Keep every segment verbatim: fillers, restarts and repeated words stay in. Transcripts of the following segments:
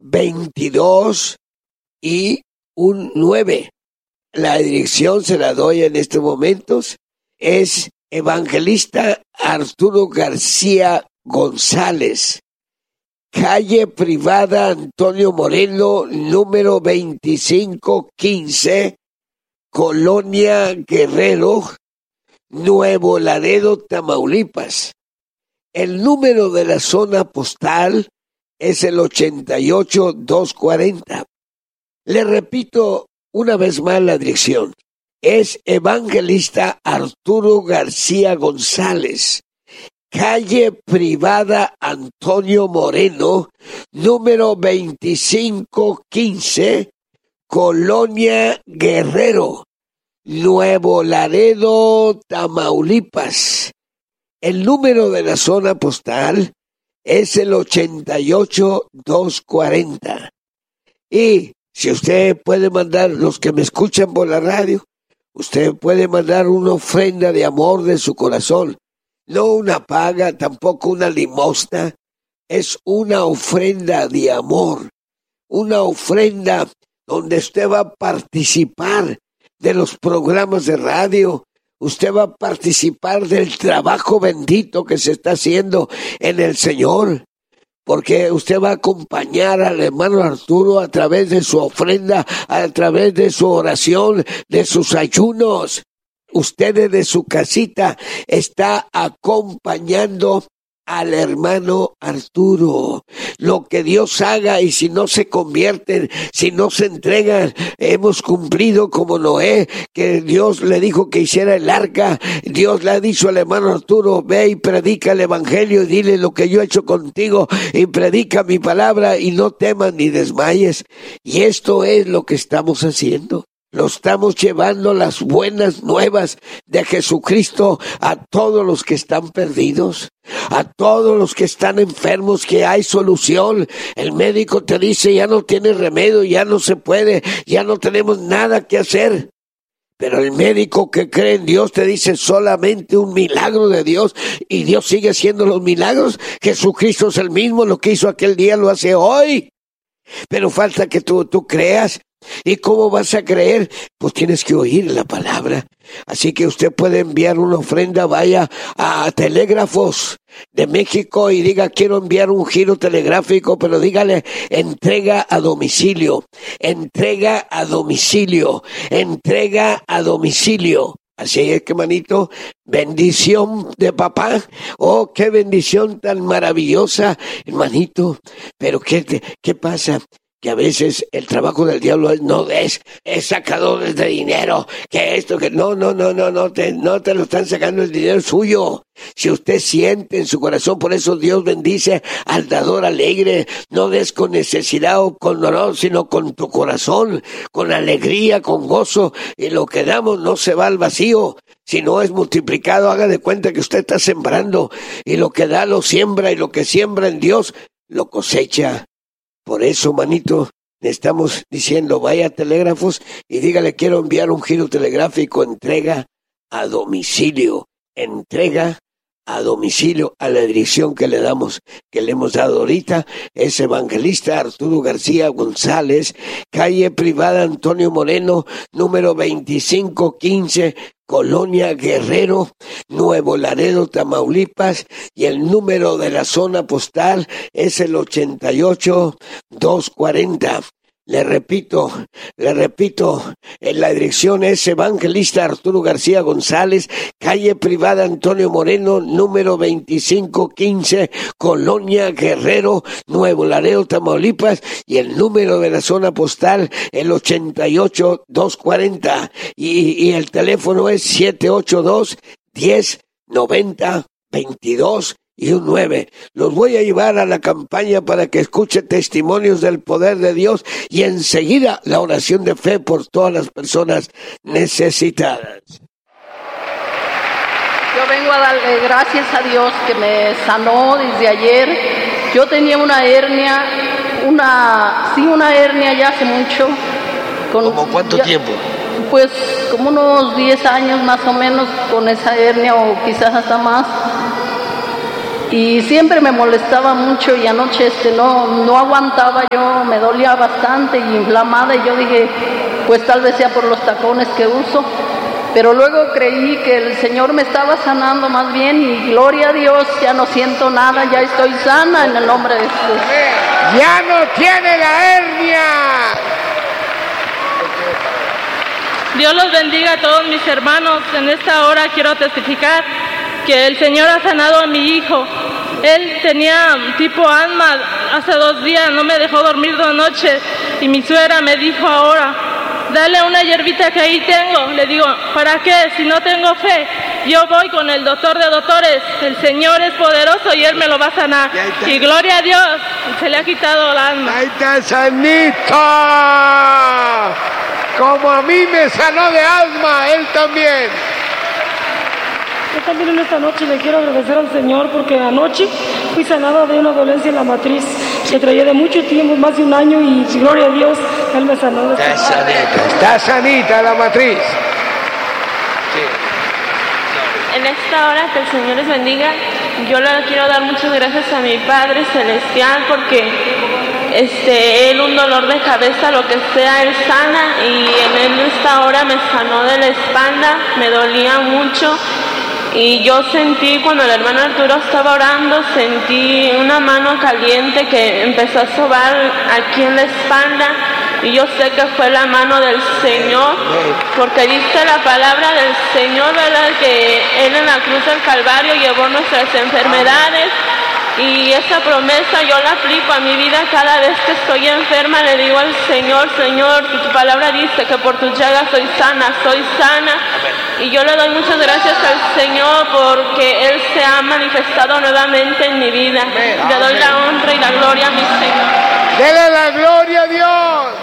veintidós y un nueve. La dirección se la doy en estos momentos. Es Evangelista Arturo García González, calle Privada Antonio Moreno, número veinticinco quince, Colonia Guerrero, Nuevo Laredo, Tamaulipas. El número de la zona postal es el ochenta y ocho doscientos cuarenta. Le repito una vez más la dirección. Es Evangelista Arturo García González, calle Privada Antonio Moreno, número veinticinco quince, Colonia Guerrero, Nuevo Laredo, Tamaulipas. El número de la zona postal es el ochenta y ocho doscientos cuarenta. Y si usted puede mandar, los que me escuchan por la radio, usted puede mandar una ofrenda de amor de su corazón. No una paga, tampoco una limosna. Es una ofrenda de amor. Una ofrenda donde usted va a participar de los programas de radio. Usted va a participar del trabajo bendito que se está haciendo en el Señor. Porque usted va a acompañar al hermano Arturo a través de su ofrenda, a través de su oración, de sus ayunos. Usted desde su casita está acompañando al hermano Arturo. Lo que Dios haga, y si no se convierten, si no se entregan, hemos cumplido como Noé, que Dios le dijo que hiciera el arca. Dios le ha dicho al hermano Arturo: ve y predica el evangelio y dile lo que yo he hecho contigo, y predica mi palabra y no temas ni desmayes. Y esto es lo que estamos haciendo. Lo estamos llevando las buenas nuevas de Jesucristo a todos los que están perdidos, a todos los que están enfermos, que hay solución. El médico te dice: ya no tiene remedio, ya no se puede, ya no tenemos nada que hacer. Pero el médico que cree en Dios te dice solamente un milagro de Dios, y Dios sigue haciendo los milagros. Jesucristo es el mismo, lo que hizo aquel día lo hace hoy. Pero falta que tú, tú creas. ¿Y cómo vas a creer? Pues tienes que oír la palabra. Así que usted puede enviar una ofrenda, vaya a Telégrafos de México y diga: quiero enviar un giro telegráfico, pero dígale: entrega a domicilio, entrega a domicilio, entrega a domicilio. Así es que, manito, bendición de papá. Oh, qué bendición tan maravillosa, hermanito. Pero ¿qué, qué pasa? Que a veces el trabajo del diablo es, no es, es sacadores de dinero, que esto, que no, no, no, no, no te, no te lo están sacando, el dinero es suyo. Si usted siente en su corazón, por eso Dios bendice al dador alegre. No des con necesidad o con dolor, sino con tu corazón, con alegría, con gozo, y lo que damos no se va al vacío, sino es multiplicado. Haga de cuenta que usted está sembrando, y lo que da lo siembra, y lo que siembra en Dios lo cosecha. Por eso, manito, le estamos diciendo: vaya a Telégrafos y dígale: quiero enviar un giro telegráfico, entrega a domicilio, entrega a domicilio a la dirección que le damos, que le hemos dado ahorita. Es Evangelista Arturo García González, calle Privada Antonio Moreno, número veinticinco quince, Colonia Guerrero, Nuevo Laredo, Tamaulipas, y el número de la zona postal es el ochenta y ocho doscientos cuarenta. Le repito, le repito, en la dirección es Evangelista Arturo García González, calle Privada Antonio Moreno, número veinticinco quince, Colonia Guerrero, Nuevo Laredo, Tamaulipas, y el número de la zona postal, el ochenta y ocho doscientos cuarenta, y, y el teléfono es siete ocho dos, diez, noventa, veintidós y un nueve. Los voy a llevar a la campaña para que escuche testimonios del poder de Dios, y enseguida la oración de fe por todas las personas necesitadas. Yo vengo a darle gracias a Dios que me sanó desde ayer. Yo tenía una hernia, una, sí, una hernia ya hace mucho. Con, ¿Cómo cuánto ya, tiempo? Pues como unos diez años más o menos con esa hernia, o quizás hasta más. y siempre me molestaba mucho y anoche este no, no aguantaba yo, me dolía bastante y inflamada y yo dije, pues tal vez sea por los tacones que uso, pero luego creí que el Señor me estaba sanando más bien y gloria a Dios, ya no siento nada, ya estoy sana en el nombre de Jesús. ¡Ya no tiene la hernia! Dios los bendiga a todos mis hermanos. En esta hora quiero testificar que el Señor ha sanado a mi hijo. Él tenía tipo asma, hace dos días no me dejó dormir dos noches y mi suegra me dijo ahora, dale una hierbita que ahí tengo. Le digo, ¿para qué? Si no tengo fe. Yo voy con el doctor de doctores, el Señor es poderoso y Él me lo va a sanar. Y gloria a Dios, se le ha quitado la asma. ¡Ahí está sanito! Como a mí me sanó de asma, Él también. Yo también en esta noche le quiero agradecer al Señor porque anoche fui sanada de una dolencia en la matriz que traía de mucho tiempo, más de un año, y gloria a Dios, Él me sanó de Está sanita, está sanita la matriz. Sí. En esta hora que el Señor les bendiga, yo le quiero dar muchas gracias a mi Padre Celestial porque este, Él un dolor de cabeza, lo que sea, Él sana, y en esta hora me sanó de la espalda, me dolía mucho. Y yo sentí, cuando el hermano Arturo estaba orando, sentí una mano caliente que empezó a sobar aquí en la espalda. Y yo sé que fue la mano del Señor, porque dice la palabra del Señor, ¿verdad? Que Él en la cruz del Calvario llevó nuestras enfermedades. Y esa promesa yo la aplico a mi vida cada vez que estoy enferma. Le digo al Señor, Señor, tu palabra dice que por tus llagas soy sana, soy sana. Y yo le doy muchas gracias al Señor porque Él se ha manifestado nuevamente en mi vida. Le doy la honra y la gloria a mi Señor. ¡Dele la gloria a Dios!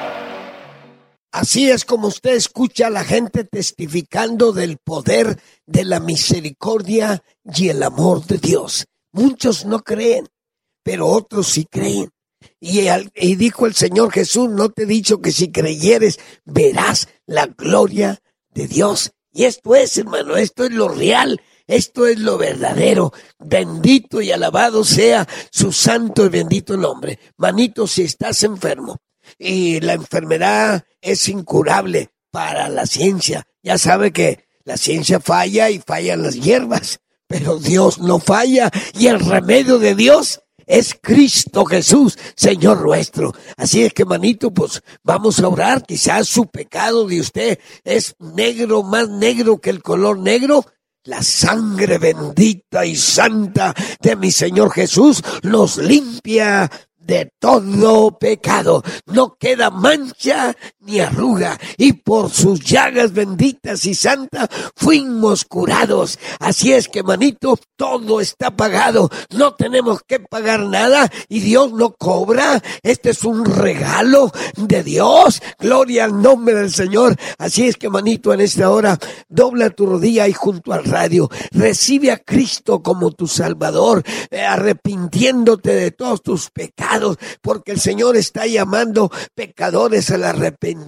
Así es como usted escucha a la gente testificando del poder de la misericordia y el amor de Dios. Muchos no creen, pero otros sí creen. Y, el, y dijo el Señor Jesús, no te he dicho que si creyeres verás la gloria de Dios. Y esto es, hermano, esto es lo real, esto es lo verdadero. Bendito y alabado sea su santo y bendito nombre. Manito, si estás enfermo y la enfermedad es incurable para la ciencia, ya sabe que la ciencia falla y fallan las hierbas. Pero Dios no falla y el remedio de Dios es Cristo Jesús, Señor nuestro. Así es que, manito, pues vamos a orar. Quizás su pecado de usted es negro, más negro que el color negro. La sangre bendita y santa de mi Señor Jesús nos limpia de todo pecado. No queda mancha ni arruga, y por sus llagas benditas y santas fuimos curados. Así es que, manito, todo está pagado, no tenemos que pagar nada y Dios no cobra. Este es un regalo de Dios, gloria al nombre del Señor. Así es que, manito, en esta hora dobla tu rodilla y junto al radio recibe a Cristo como tu Salvador, eh, arrepintiéndote de todos tus pecados, porque el Señor está llamando pecadores al arrepentimiento.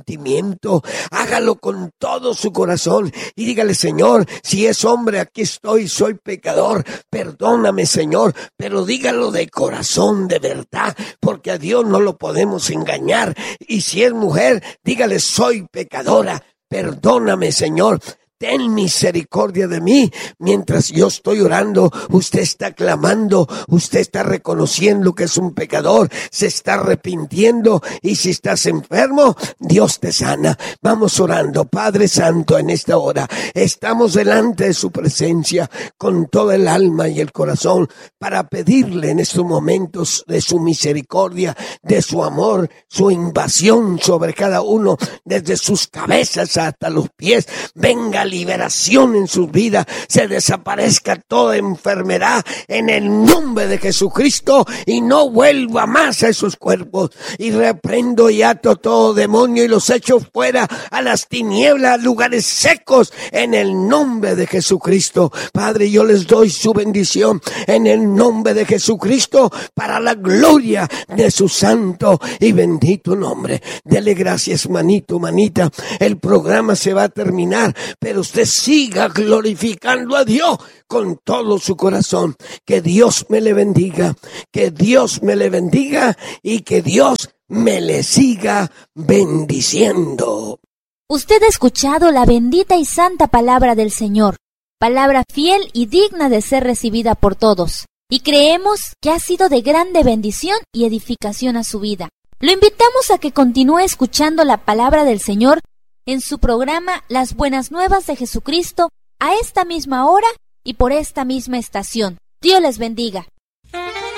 Hágalo con todo su corazón y dígale: Señor, si es hombre, aquí estoy, soy pecador, perdóname, Señor, pero dígalo de corazón, de verdad, porque a Dios no lo podemos engañar. Y si es mujer, dígale: soy pecadora, perdóname, Señor. Ten misericordia de mí. Mientras yo estoy orando, usted está clamando, usted está reconociendo que es un pecador, se está arrepintiendo, y si estás enfermo, Dios te sana. Vamos orando. Padre Santo, en esta hora estamos delante de su presencia con todo el alma y el corazón para pedirle en estos momentos de su misericordia, de su amor, su invasión sobre cada uno, desde sus cabezas hasta los pies. Venga liberación en sus vidas, se desaparezca toda enfermedad en el nombre de Jesucristo y no vuelva más a esos cuerpos. Y reprendo y ato todo demonio y los echo fuera a las tinieblas, lugares secos, en el nombre de Jesucristo. Padre, yo les doy su bendición en el nombre de Jesucristo para la gloria de su santo y bendito nombre. Dele gracias, manito, manita. El programa se va a terminar, pero pero usted siga glorificando a Dios con todo su corazón. Que Dios me le bendiga, que Dios me le bendiga y que Dios me le siga bendiciendo. Usted ha escuchado la bendita y santa palabra del Señor, palabra fiel y digna de ser recibida por todos, y creemos que ha sido de grande bendición y edificación a su vida. Lo invitamos a que continúe escuchando la palabra del Señor en su programa Las Buenas Nuevas de Jesucristo a esta misma hora y por esta misma estación. Dios les bendiga.